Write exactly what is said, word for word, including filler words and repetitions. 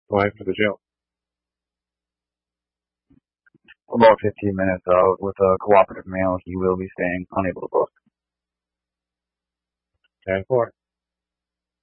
What happened to the jail? About fifteen minutes out. With a cooperative male, he will be staying unable to post. ten four.